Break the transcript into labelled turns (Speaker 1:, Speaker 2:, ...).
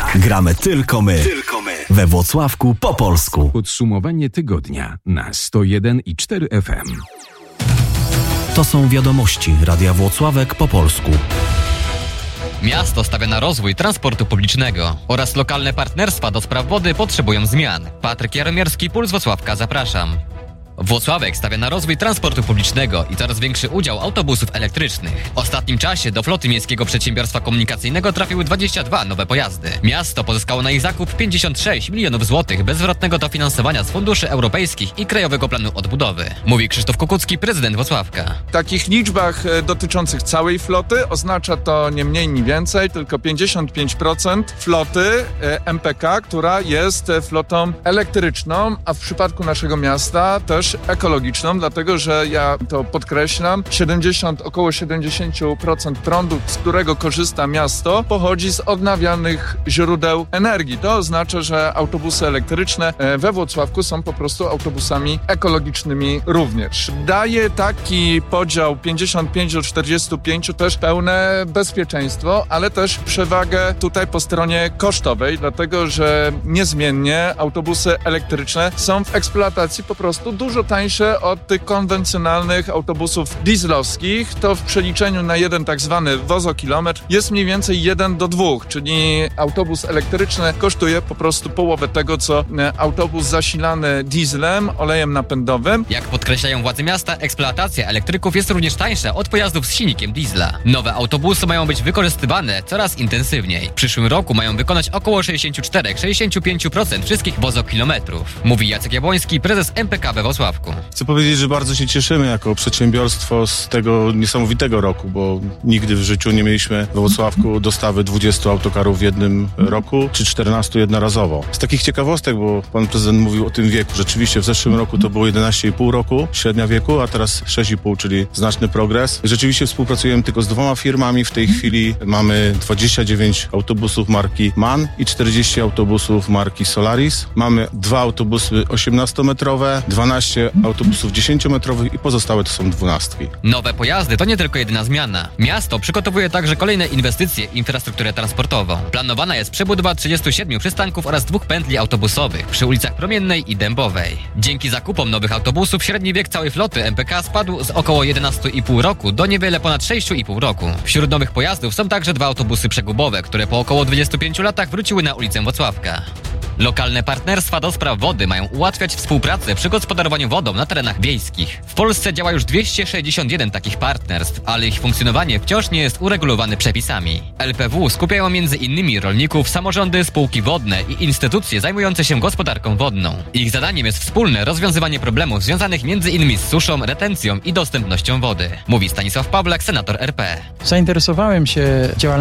Speaker 1: Gramy tylko my. We Włocławku po polsku.
Speaker 2: Podsumowanie tygodnia na 101,4 FM.
Speaker 1: To są wiadomości Radia Włocławek po polsku.
Speaker 3: Miasto stawia na rozwój transportu publicznego oraz lokalne partnerstwa do spraw wody potrzebują zmian. Patryk Jaromierski, Puls Włocławka, zapraszam. Włocławek stawia na rozwój transportu publicznego i coraz większy udział autobusów elektrycznych. W ostatnim czasie do floty Miejskiego Przedsiębiorstwa Komunikacyjnego trafiły 22 nowe pojazdy. Miasto pozyskało na ich zakup 56 milionów złotych bezzwrotnego dofinansowania z funduszy europejskich i Krajowego Planu Odbudowy. Mówi Krzysztof Kukucki, prezydent Włocławka.
Speaker 4: W takich liczbach dotyczących całej floty oznacza to nie mniej, ni więcej, tylko 55% floty MPK, która jest flotą elektryczną, a w przypadku naszego miasta też ekologiczną, dlatego że ja to podkreślam, około 70% prądu, z którego korzysta miasto, pochodzi z odnawialnych źródeł energii. To oznacza, że autobusy elektryczne we Włocławku są po prostu autobusami ekologicznymi również. Daje taki podział 55 do 45 też pełne bezpieczeństwo, ale też przewagę tutaj po stronie kosztowej, dlatego że niezmiennie autobusy elektryczne są w eksploatacji po prostu dużo tańsze od tych konwencjonalnych autobusów dieslowskich. To w przeliczeniu na jeden tak zwany wozokilometr jest mniej więcej 1 do 2, czyli autobus elektryczny kosztuje po prostu połowę tego, co autobus zasilany dieslem, olejem napędowym.
Speaker 3: Jak podkreślają władze miasta, eksploatacja elektryków jest również tańsza od pojazdów z silnikiem diesla. Nowe autobusy mają być wykorzystywane coraz intensywniej. W przyszłym roku mają wykonać około 64-65% wszystkich wozokilometrów. Mówi Jacek Jabłoński, prezes MPK we Włocławku.
Speaker 5: Chcę powiedzieć, że bardzo się cieszymy jako przedsiębiorstwo z tego niesamowitego roku, bo nigdy w życiu nie mieliśmy we Włocławku dostawy 20 autokarów w jednym roku, czy 14 jednorazowo. Z takich ciekawostek, bo pan prezydent mówił o tym wieku. Rzeczywiście w zeszłym roku to było 11,5 roku średnia wieku, a teraz 6,5, czyli znaczny progres. Rzeczywiście współpracujemy tylko z 2 firmami. W tej chwili mamy 29 autobusów marki MAN i 40 autobusów marki Solaris. Mamy 2 autobusy 18-metrowe, 12 autobusów 10-metrowych i pozostałe to są 12.
Speaker 3: Nowe pojazdy to nie tylko jedyna zmiana. Miasto przygotowuje także kolejne inwestycje w infrastrukturę transportową. Planowana jest przebudowa 37 przystanków oraz 2 pętli autobusowych przy ulicach Promiennej i Dębowej. Dzięki zakupom nowych autobusów średni wiek całej floty MPK spadł z około 11,5 roku do niewiele ponad 6,5 roku. Wśród nowych pojazdów są także 2 autobusy przegubowe, które po około 25 latach wróciły na ulicę Włocławka. Lokalne partnerstwa do spraw wody mają ułatwiać współpracę przy gospodarowaniu wodą na terenach wiejskich. W Polsce działa już 261 takich partnerstw, ale ich funkcjonowanie wciąż nie jest uregulowane przepisami. LPW skupiają m.in. rolników, samorządy, spółki wodne i instytucje zajmujące się gospodarką wodną. Ich zadaniem jest wspólne rozwiązywanie problemów związanych m.in. z suszą, retencją i dostępnością wody. Mówi Stanisław Pawlak, senator RP.
Speaker 6: Zainteresowałem się działalnością